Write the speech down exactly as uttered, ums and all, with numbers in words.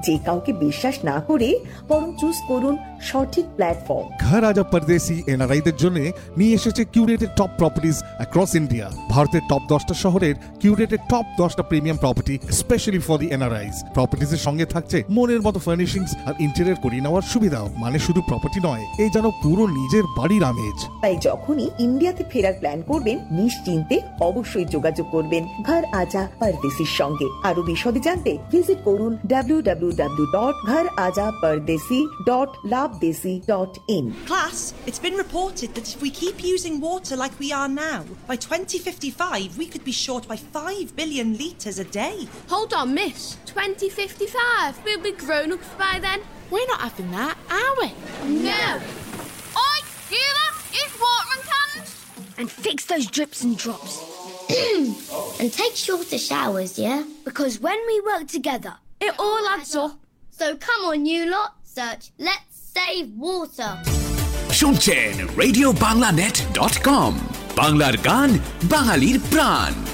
যে কাউকে বিশ্বাস না করে বরং চুজ করুন সঠিক প্ল্যাটফর্ম। ঘর আজা পরদেশি এনআরআইদের জন্য নিয়ে এসেছে curated top properties across India. ভারতের টপ দশটা শহরের কিউরেটেড টপ দশটা premium property specially for the এনআরআইস। প্রপার্টিজের সঙ্গে থাকছে মনের মতো ফার্নিশিংস আর ইন্টেরিয়র করিয়ে নেওয়ার সুবিধাও। মানে শুধু প্রপার্টি নয়, এই যেন পুরো নিজের বাড়ির আমেজ। তাই যখনই ইন্ডিয়াতে ফেরার প্ল্যান করবেন নিশ্চিন্তে অবশ্যই যোগাযোগ করবেন ঘর আজা পরদেশির সঙ্গে। আরো বিশদে জানতে ভিজিট করুন ডাব্লিউ ডাব্লিউ ডাব্লিউ ডট ঘর আজা পরদেশি dot লাভদেশি dot in. Class, it's been reported that if we keep using water like we are now, by twenty fifty-five we could be short by five billion litres a day. Hold on, miss. twenty fifty-five? We'll be grown-ups by then. We're not having that, are we? No. Oi, you lot, use watering cans. And fix those drips and drops. And take shorter showers, yeah? Because when we work together, it all adds up. So come on, you lot, search Let's Save Water. শুনছেন radio Bangla net dot com, বাংলার গান, বাঙালির প্রাণ।